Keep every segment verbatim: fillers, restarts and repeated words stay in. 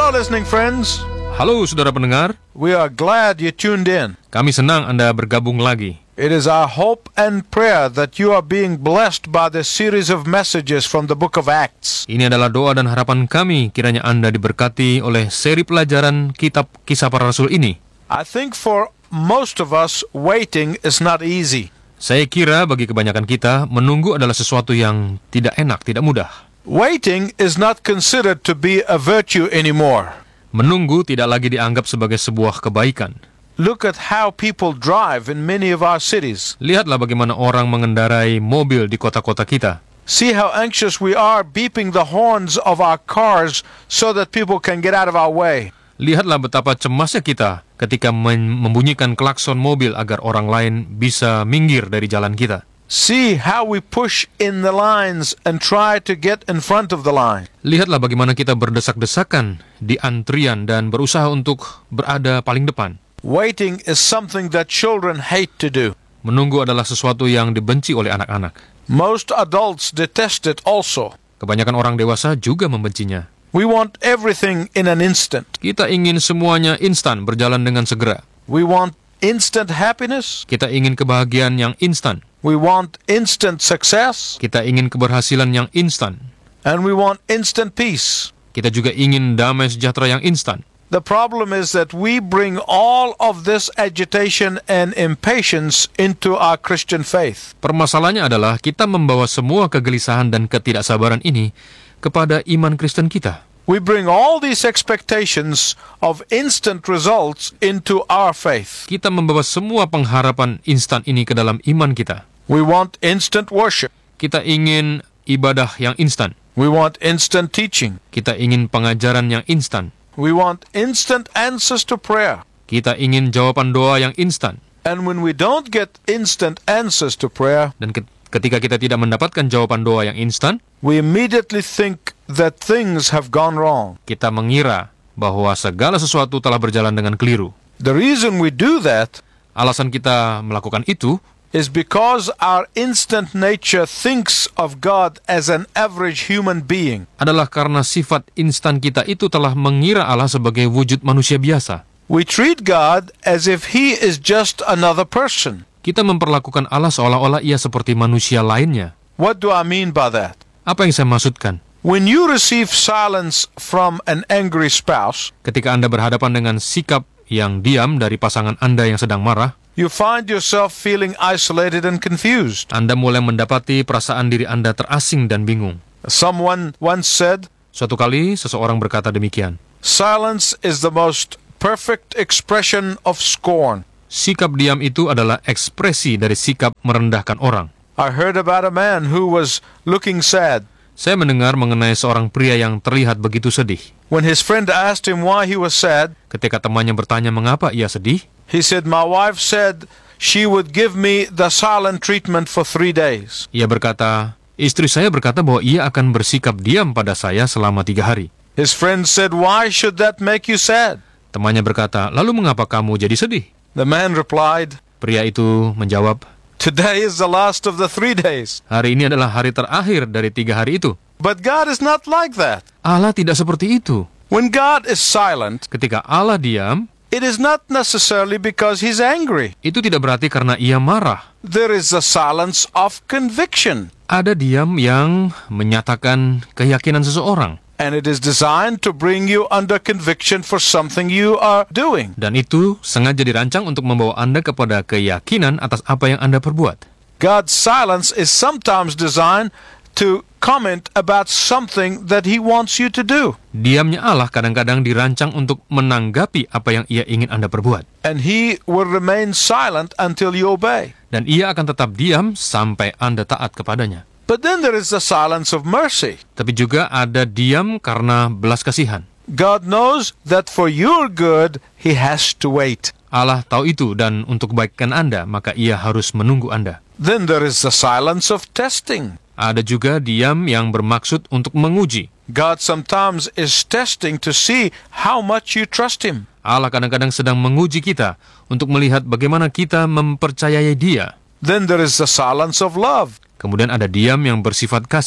Hello listening friends. Halo saudara pendengar, We are glad you tuned in. kami senang Anda bergabung lagi. It is our hope and prayer that you are being blessed by this series of messages from the book of Acts. Ini adalah doa dan harapan kami, kiranya Anda diberkati oleh seri pelajaran kitab Kisah Para Rasul ini. I think for most of us, waiting is not easy. Saya kira bagi kebanyakan kita, menunggu adalah sesuatu yang tidak enak, tidak mudah. Waiting is not considered to be a virtue anymore. Menunggu tidak lagi dianggap sebagai sebuah kebaikan. Look at how people drive in many of our cities. Lihatlah bagaimana orang mengendarai mobil di kota-kota kita. See how anxious we are beeping the horns of our cars so that people can get out of our way. Lihatlah betapa cemasnya kita ketika men- membunyikan klakson mobil agar orang lain bisa minggir dari jalan kita. See how we push in the lines and try to get in front of the line. Lihatlah bagaimana kita berdesak-desakan di antrian dan berusaha untuk berada paling depan. Waiting is something that children hate to do. Menunggu adalah sesuatu yang dibenci oleh anak-anak. Most adults detest it also. Kebanyakan orang dewasa juga membencinya. We want everything in an instant. Kita ingin semuanya instan, berjalan dengan segera. We want instant happiness. Kita ingin kebahagiaan yang instan. We want instant success. Kita ingin keberhasilan yang instan. And we want instant peace. Kita juga ingin damai sejahtera yang instan. The problem is that we bring all of this agitation and impatience into our Christian faith. Permasalahannya adalah kita membawa semua kegelisahan dan ketidaksabaran ini kepada iman Kristen kita. We bring all these expectations of instant results into our faith. Kita membawa semua pengharapan instan ini ke dalam iman kita. We want instant worship. Kita ingin ibadah yang instan. We want instant teaching. Kita ingin pengajaran yang instan. We want instant answers to prayer. Kita ingin jawaban doa yang instan. And when we don't get instant answers to prayer, Dan ketika kita tidak mendapatkan jawaban doa yang instan, we immediately think that things have gone wrong. kita mengira bahwa segala sesuatu telah berjalan dengan keliru. The reason we do that Alasan kita melakukan itu is because our instant nature thinks of God as an average human being. adalah karena sifat instan kita itu telah mengira Allah sebagai wujud manusia biasa. We treat God as if He is just another person. Kita memperlakukan Allah seolah-olah ia seperti manusia lainnya. What do I mean by that? Apa yang saya maksudkan? When you receive silence from an angry spouse, Ketika Anda berhadapan dengan sikap yang diam dari pasangan Anda yang sedang marah, you find yourself feeling isolated and confused. Anda mulai mendapati perasaan diri Anda terasing dan bingung. Someone once said, Suatu kali, seseorang berkata demikian, silence is the most perfect expression of scorn. sikap diam itu adalah ekspresi dari sikap merendahkan orang. I heard about a man who was looking sad. Saya mendengar mengenai seorang pria yang terlihat begitu sedih. When his friend asked him why he was sad, Ketika temannya bertanya mengapa ia sedih, he said, my wife said she would give me the silent treatment for three days. ia berkata, istri saya berkata bahwa ia akan bersikap diam pada saya selama tiga hari. His friend said, why should that make you sad? Temannya berkata, lalu mengapa kamu jadi sedih? The man replied, Pria itu menjawab, today is the last of the three days. hari ini adalah hari terakhir dari tiga hari itu. But God is not like that. Allah tidak seperti itu. When God is silent, Ketika Allah diam, it is not necessarily because He's angry. itu tidak berarti karena ia marah. There is a silence of conviction. Ada diam yang menyatakan keyakinan seseorang. And it is designed to bring you under conviction for something you are doing. Dan itu sengaja dirancang untuk membawa Anda kepada keyakinan atas apa yang Anda perbuat. God's silence is sometimes designed to comment about something that He wants you to do. Diamnya Allah kadang-kadang dirancang untuk menanggapi apa yang ia ingin Anda perbuat. And He will remain silent until you obey. Dan ia akan tetap diam sampai Anda taat kepadanya. But then there is the silence of mercy. Tapi juga ada diam karena belas kasihan. God knows that for your good, He has to wait. Allah tahu itu dan untuk kebaikan Anda, maka ia harus menunggu Anda. Then there is the silence of testing. Ada juga diam yang bermaksud untuk menguji. God sometimes is testing to see how much you trust Him. Allah kadang-kadang sedang menguji kita untuk melihat bagaimana kita mempercayai Dia. Then there is the silence of love. Kemudian ada diam yang bersifat kasih.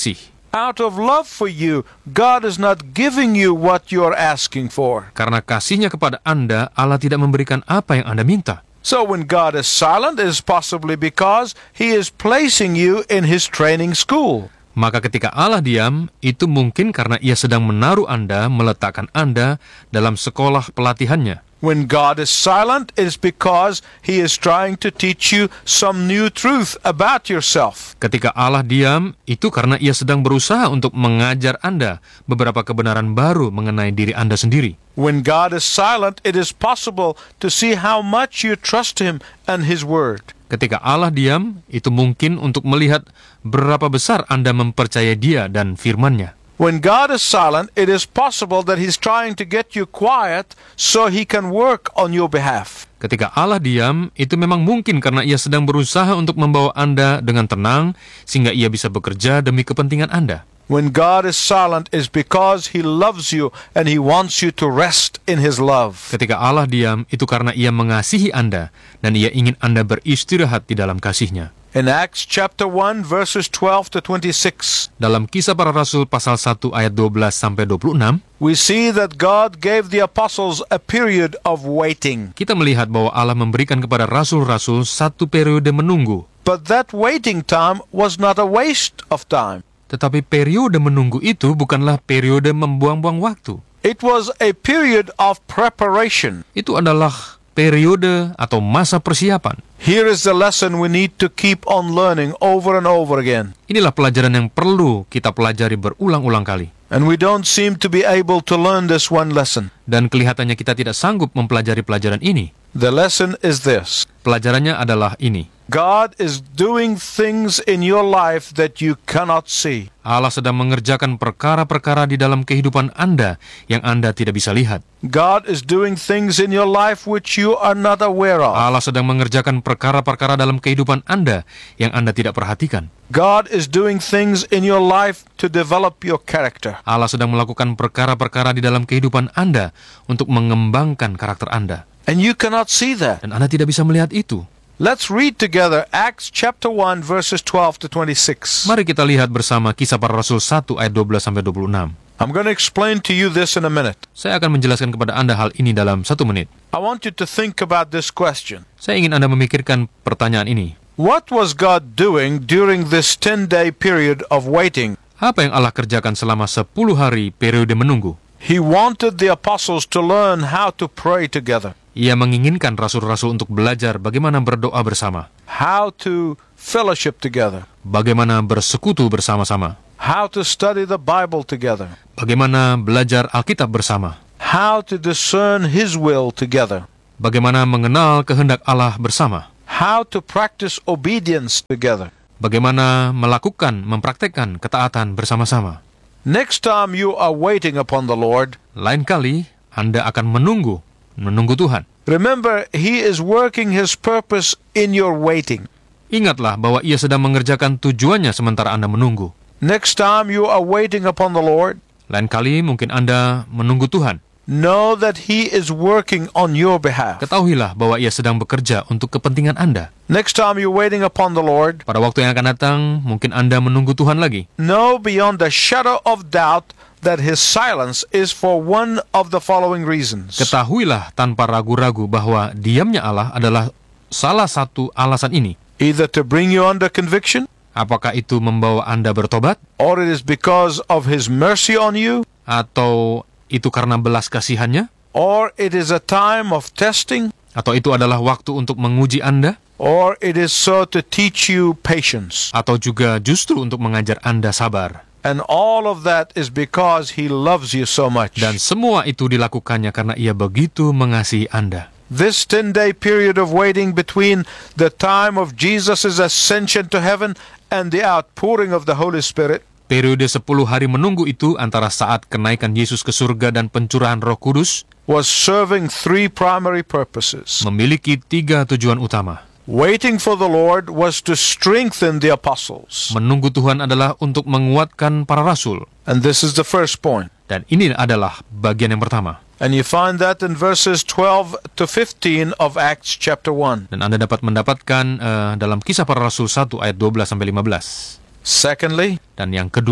Out of love for you, God is not giving you what you're asking for. Karena kasihnya kepada Anda, Allah tidak memberikan apa yang Anda minta. So when God is silent, it is possibly because He is placing you in His training school. Maka ketika Allah diam, itu mungkin karena Ia sedang menaruh Anda, meletakkan Anda dalam sekolah pelatihannya. When God is silent, it is because He is trying to teach you some new truth about yourself. Ketika Allah diam, itu karena Ia sedang berusaha untuk mengajar Anda beberapa kebenaran baru mengenai diri Anda sendiri. When God is silent, it is possible to see how much you trust Him and His Word. Ketika Allah diam, itu mungkin untuk melihat berapa besar Anda mempercayai Dia dan firman-Nya. When God is silent, it is possible that He's trying to get you quiet so He can work on your behalf. Ketika Allah diam, itu memang mungkin karena Ia sedang berusaha untuk membawa Anda dengan tenang, sehingga Ia bisa bekerja demi kepentingan Anda. When God is silent, it is because He loves you and He wants you to rest in His love. Ketika Allah diam, itu karena Ia mengasihi Anda, dan Ia ingin Anda beristirahat di dalam kasih-Nya. In Acts chapter one, verses twelve to twenty-six, Dalam Kisah Para Rasul pasal satu ayat dua belas sampai dua puluh enam, we see that God gave the apostles a period of waiting. kita melihat bahwa Allah memberikan kepada rasul-rasul satu periode menunggu. But that waiting time was not a waste of time. Tetapi periode menunggu itu bukanlah periode membuang-buang waktu. It was a period of preparation. Itu adalah periode atau masa persiapan. Here is the lesson we need to keep on learning over and over again. Inilah pelajaran yang perlu kita pelajari berulang-ulang kali. And we don't seem to be able to learn this one lesson. Dan kelihatannya kita tidak sanggup mempelajari pelajaran ini. The lesson is this. Pelajarannya adalah ini. God is doing things in your life that you cannot see. Allah sedang mengerjakan perkara-perkara di dalam kehidupan Anda yang Anda tidak bisa lihat. God is doing things in your life which you are not aware of. Allah sedang mengerjakan perkara-perkara dalam kehidupan Anda yang Anda tidak perhatikan. God is doing things in your life to develop your character. Allah sedang melakukan perkara-perkara di dalam kehidupan Anda untuk mengembangkan karakter Anda. And you cannot see that. Dan Anda tidak bisa melihat itu. Let's read together Acts chapter one, verses twelve to twenty-six. Mari kita lihat bersama Kisah Para Rasul satu ayat dua belas sampai dua puluh enam. I'm going to explain to you this in a minute. Saya akan menjelaskan kepada Anda hal ini dalam satu menit. I want you to think about this question. Saya ingin Anda memikirkan pertanyaan ini. What was God doing during this ten-day period of waiting? Apa yang Allah kerjakan selama sepuluh hari periode menunggu? He wanted the apostles to learn how to pray together, Ia menginginkan rasul-rasul untuk belajar bagaimana berdoa bersama, how to fellowship together, bagaimana bersekutu bersama-sama, how to study the Bible together, bagaimana belajar Alkitab bersama, how to discern His will together, bagaimana mengenal kehendak Allah bersama, how to practice obedience together. bagaimana melakukan, mempraktekkan ketaatan bersama-sama. Next time you are waiting upon the Lord, Lain kali, Anda akan menunggu, menunggu Tuhan. remember He is working His purpose in your waiting. Ingatlah bahwa Ia sedang mengerjakan tujuannya sementara Anda menunggu. Next time you are waiting upon the Lord, Lain kali mungkin Anda menunggu Tuhan. know that He is working on your behalf. Ketahuilah bahwa Ia sedang bekerja untuk kepentingan Anda. Next time you're waiting upon the Lord, Pada waktu yang akan datang, mungkin Anda menunggu Tuhan lagi. know beyond a shadow of doubt that His silence is for one of the following reasons. Ketahuilah tanpa ragu-ragu bahwa diamnya Allah adalah salah satu alasan ini. Either to bring you under conviction, Apakah itu membawa Anda bertobat? or it is because of His mercy on you, Atau itu karena belas kasihannya? or it is a time of testing, Atau itu adalah waktu untuk menguji Anda? or it is so to teach you patience. Atau juga justru untuk mengajar Anda sabar? And all of that is because He loves you so much. Dan semua itu dilakukannya karena Ia begitu mengasihi Anda. This ten-day period of waiting between the time of Jesus' ascension to heaven and the outpouring of the Holy Spirit Periode sepuluh hari menunggu itu antara saat kenaikan Yesus ke surga dan pencurahan Roh Kudus was serving three primary purposes. memiliki tiga tujuan utama. Waiting for the Lord was to strengthen the apostles. Menunggu Tuhan adalah untuk menguatkan para rasul. And this is the first point. Dan ini adalah bagian yang pertama. And you find that in verses twelve to fifteen of Acts chapter one. Dan Anda dapat mendapatkan uh, dalam Kisah Para Rasul satu ayat dua belas sampai lima belas. Secondly, Dan yang kedua,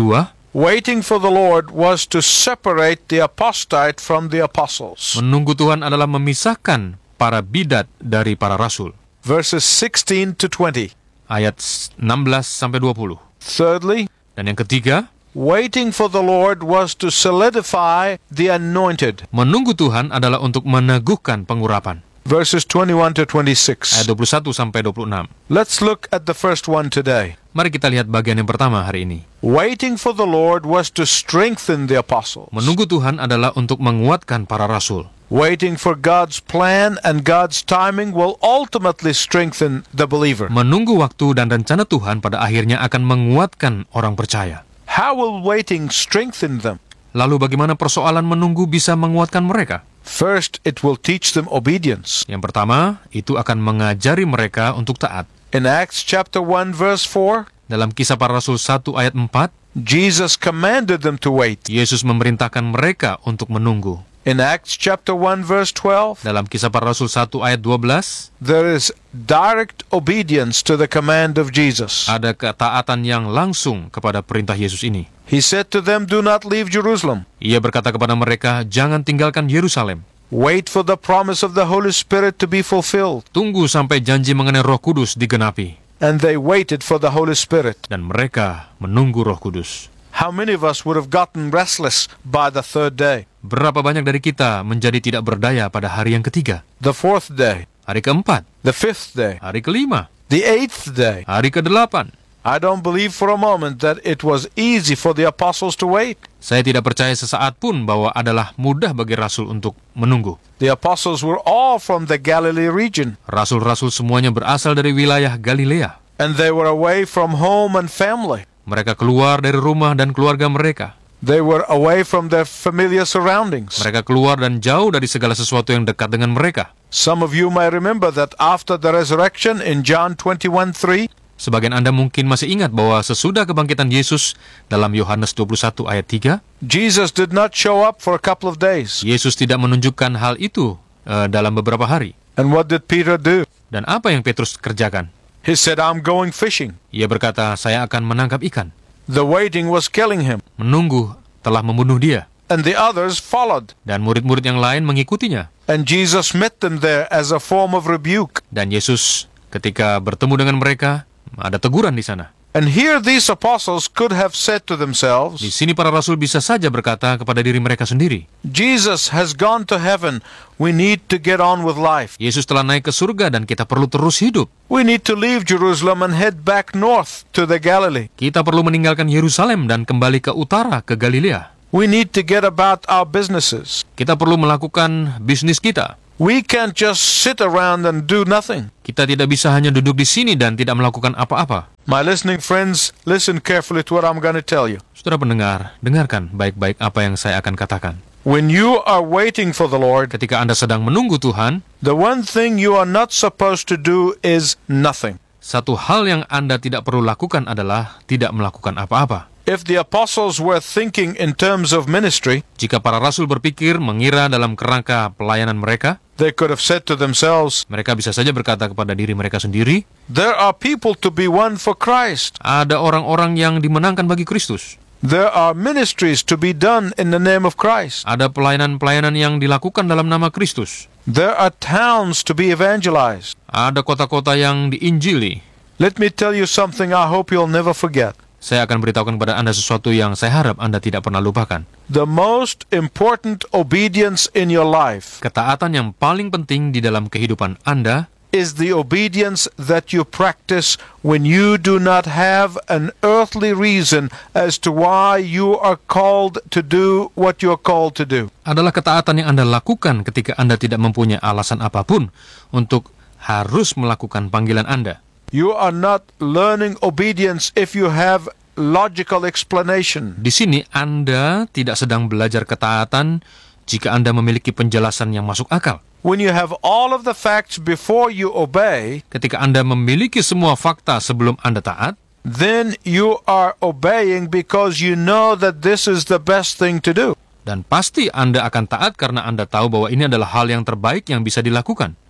Waiting for the Lord was to separate the apostate from the apostles. Menunggu Tuhan adalah memisahkan para bidat dari para rasul. Verses sixteen to twenty. Ayat enam belas sampai dua puluh. Thirdly, Dan yang ketiga, waiting for the Lord was to solidify the anointed. menunggu Tuhan adalah untuk meneguhkan pengurapan. Verses twenty-one to twenty-six. Ayat dua puluh satu sampai dua puluh enam. Let's look at the first one today. Mari kita lihat bagian yang pertama hari ini. Waiting for the Lord was to strengthen the apostles. Menunggu Tuhan adalah untuk menguatkan para rasul. Waiting for God's plan and God's timing will ultimately strengthen the believer. Menunggu waktu dan rencana Tuhan pada akhirnya akan menguatkan orang percaya. How will waiting strengthen them? Lalu bagaimana persoalan menunggu bisa menguatkan mereka? First, it will teach them obedience. Yang pertama, itu akan mengajari mereka untuk taat. In Acts chapter one verse four, Dalam Kisah Para Rasul satu ayat empat, Jesus commanded them to wait. Yesus memerintahkan mereka untuk menunggu. In Acts chapter one verse twelve, Dalam Kisah Para Rasul satu ayat dua belas, there is direct obedience to the command of Jesus. ada ketaatan yang langsung kepada perintah Yesus ini. He said to them, "Do not leave Jerusalem. Ia berkata kepada mereka, jangan tinggalkan Yerusalem. Wait for the promise of the Holy Spirit to be fulfilled." Tunggu sampai janji mengenai Roh Kudus digenapi. And they waited for the Holy Spirit. Dan mereka menunggu Roh Kudus. How many of us would have gotten restless by the third day, Berapa banyak dari kita menjadi tidak berdaya pada hari yang ketiga, the fourth day, hari keempat, the fifth day, hari kelima, the eighth day? hari kedelapan? I don't believe for a moment that it was easy for the apostles to wait. Saya tidak percaya sesaat pun bahwa adalah mudah bagi rasul untuk menunggu. The apostles were all from the Galilee region, Rasul-rasul semuanya berasal dari wilayah Galilea. and they were away from home and family. Mereka keluar dari rumah dan keluarga mereka. They were away from their familiar surroundings. Mereka keluar dan jauh dari segala sesuatu yang dekat dengan mereka. Some of you may remember that after the resurrection in John twenty-one three, Sebagian Anda mungkin masih ingat bahwa sesudah kebangkitan Yesus dalam Yohanes dua puluh satu ayat tiga, Jesus did not show up for a couple of days. Yesus tidak menunjukkan hal itu uh, dalam beberapa hari. And what did Peter do? Dan apa yang Petrus kerjakan? He said, "I'm going fishing." Ia berkata, saya akan menangkap ikan. The waiting was killing him, Menunggu telah membunuh dia. and the others followed. Dan murid-murid yang lain mengikutinya. And Jesus met them there as a form of rebuke. Dan Yesus ketika bertemu dengan mereka, ada teguran di sana. And here these apostles could have said to Di themselves, sini para rasul bisa saja berkata kepada diri mereka sendiri, "Jesus has gone to heaven. We need to get on with life. Yesus telah naik ke surga dan kita perlu terus hidup. We need to leave Jerusalem and head back north to the Galilee. Kita perlu meninggalkan Yerusalem dan kembali ke utara, ke Galilea. We need to get about our businesses. Kita perlu melakukan bisnis kita. We can't just sit around and do nothing." Kita tidak bisa hanya duduk di sini dan tidak melakukan apa-apa. My listening friends, listen carefully to what I'm going to tell you. Saudara pendengar, dengarkan baik-baik apa yang saya akan katakan. When you are waiting for the Lord, Ketika Anda sedang menunggu Tuhan, the one thing you are not supposed to do is nothing. satu hal yang Anda tidak perlu lakukan adalah tidak melakukan apa-apa. If the apostles were thinking in terms of ministry, Jika para rasul berpikir mengira dalam kerangka pelayanan mereka, they could have said to themselves, mereka bisa saja berkata kepada diri mereka sendiri, "There are people to be won for Christ. ada orang-orang yang dimenangkan bagi Kristus. There are ministries to be done in the name of Christ. Ada pelayanan-pelayanan yang dilakukan dalam nama Kristus. There are towns to be evangelized." Ada kota-kota yang diinjili. Let me tell you something I hope you'll never forget. Saya akan beritahukan kepada Anda sesuatu yang saya harap Anda tidak pernah lupakan. The most important obedience in your life Ketaatan yang paling penting di dalam kehidupan Anda is the obedience that you practice when you do not have an earthly reason as to why you are called to do what you are called to do. adalah ketaatan yang Anda lakukan ketika Anda tidak mempunyai alasan apapun untuk harus melakukan panggilan Anda. You are not learning obedience if you have logical explanation. Di sini Anda tidak sedang belajar ketaatan jika Anda memiliki penjelasan yang masuk akal. When you have all of the facts before you obey, Ketika Anda memiliki semua fakta sebelum Anda taat, then you are obeying because you know that this is the best thing to do. dan pasti Anda akan taat karena Anda tahu bahwa ini adalah hal yang terbaik yang bisa dilakukan.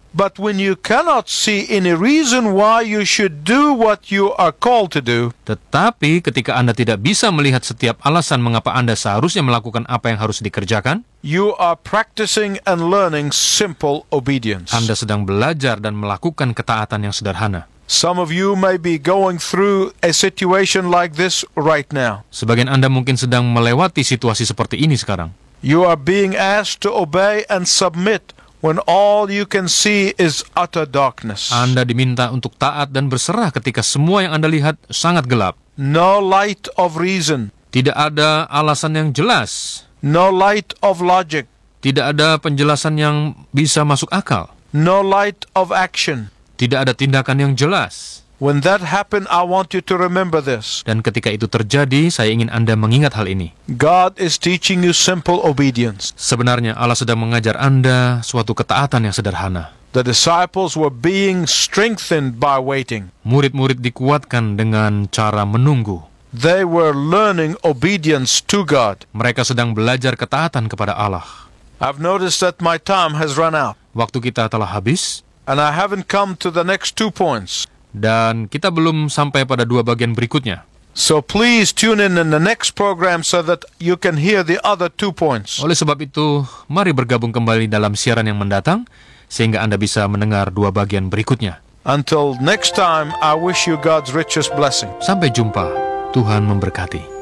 But when you cannot see any reason why you should do what you are called to do, Tetapi ketika Anda tidak bisa melihat setiap alasan mengapa Anda seharusnya melakukan apa yang harus dikerjakan, you are practicing and learning simple obedience. Anda sedang belajar dan melakukan ketaatan yang sederhana. Some of you may be going through a situation like this right now. Sebagian Anda mungkin sedang melewati situasi seperti ini sekarang. You are being asked to obey and submit when all you can see is utter darkness. Anda diminta untuk taat dan berserah ketika semua yang Anda lihat sangat gelap. No light of reason, Tidak ada alasan yang jelas. no light of logic, Tidak ada penjelasan yang bisa masuk akal. no light of action. Tidak ada tindakan yang jelas. When that happened, I want you to remember this. Dan ketika itu terjadi, saya ingin Anda mengingat hal ini. God is teaching you simple obedience. Sebenarnya Allah sedang mengajar Anda suatu ketaatan yang sederhana. The disciples were being strengthened by waiting. Murid-murid dikuatkan dengan cara menunggu. They were learning obedience to God. Mereka sedang belajar ketaatan kepada Allah. I've noticed that my time has run out, Waktu kita telah habis, and I haven't come to the next two points. dan kita belum sampai pada dua bagian berikutnya. So please tune in in the next program so that you can hear the other two points. Oleh sebab itu, mari bergabung kembali dalam siaran yang mendatang, sehingga Anda bisa mendengar dua bagian berikutnya. Until next time, I wish you God's richest blessing. Sampai jumpa. Tuhan memberkati.